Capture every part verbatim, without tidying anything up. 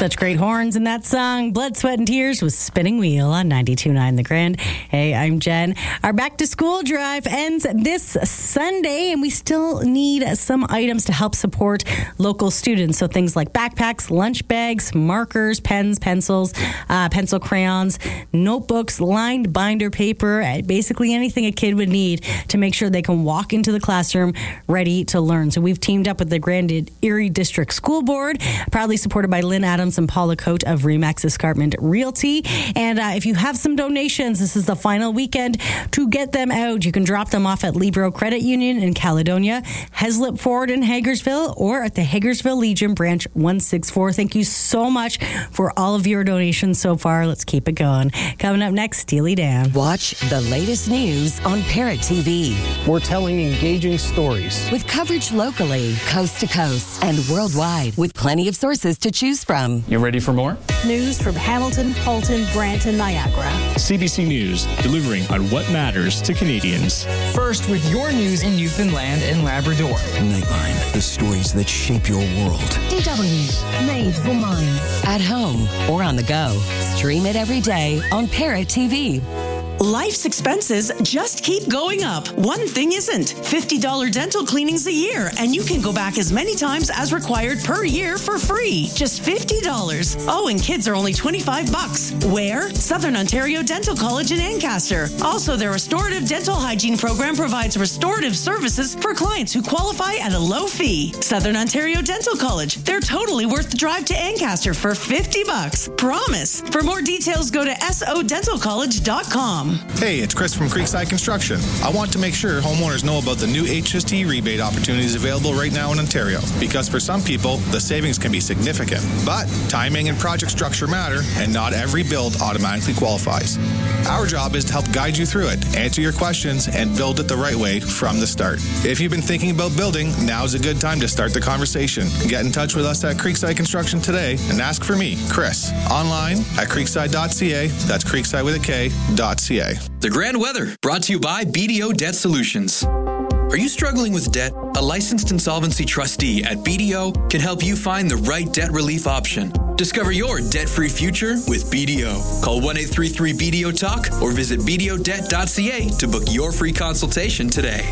Such great horns in that song. Blood, Sweat, and Tears with Spinning Wheel on ninety-two point nine The Grand. Hey, I'm Jen. Our back to school drive ends this Sunday, and we still need some items to help support local students. So things like backpacks, lunch bags, markers, pens, pencils, uh, pencil crayons, notebooks, lined binder paper, basically anything a kid would need to make sure they can walk into the classroom ready to learn. So we've teamed up with the Grand Erie District School Board, proudly supported by Lynn Adams and Paula Coate of Remax Escarpment Realty. And uh, if you have some donations, this is the final weekend to get them out. You can drop them off at Libro Credit Union in Caledonia, Heslip Ford in Hagersville, or at the Hagersville Legion Branch one sixty-four. Thank you so much for all of your donations so far. Let's keep it going. Coming up next, Steely Dan. Watch the latest news on Parrot T V. We're telling engaging stories with coverage locally, coast to coast, and worldwide, with plenty of sources to choose from. You ready for more? News from Hamilton, Halton, Brant, and Niagara. C B C News, delivering on what matters to Canadians. First with your news in Newfoundland and Labrador. Nightline, the stories that shape your world. D W, made for minds. At home or on the go. Stream it every day on Parrot T V. Life's expenses just keep going up. One thing isn't. fifty dollars dental cleanings a year, and you can go back as many times as required per year for free. Just fifty dollars. Oh, and kids are only twenty-five bucks. Where? Southern Ontario Dental College in Ancaster. Also, their restorative dental hygiene program provides restorative services for clients who qualify at a low fee. Southern Ontario Dental College. They're totally worth the drive to Ancaster for fifty bucks. Promise. For more details, go to S O dental college dot com. Hey, it's Chris from Creekside Construction. I want to make sure homeowners know about the new H S T rebate opportunities available right now in Ontario, because for some people, the savings can be significant. But timing and project structure matter, and not every build automatically qualifies. Our job is to help guide you through it, answer your questions, and build it the right way from the start. If you've been thinking about building, now's a good time to start the conversation. Get in touch with us at Creekside Construction today and ask for me, Chris, online at creekside dot c a. That's creekside with a K, dot C A. The Grand Weather, brought to you by B D O Debt Solutions. Are you struggling with debt? A licensed insolvency trustee at B D O can help you find the right debt relief option. Discover your debt-free future with B D O. Call one eight three three B D O Talk or visit b d o debt dot c a to book your free consultation today.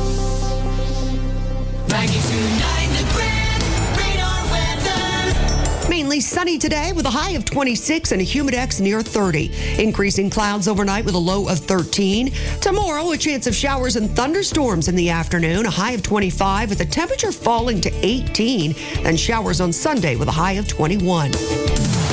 ninety-two point nine The Grand Radar Weather. Mainly sunny today with a high of twenty-six and a humidex near thirty. Increasing clouds overnight with a low of thirteen. Tomorrow, a chance of showers and thunderstorms in the afternoon, a high of twenty-five with the temperature falling to eighteen. Then showers on Sunday with a high of twenty-one.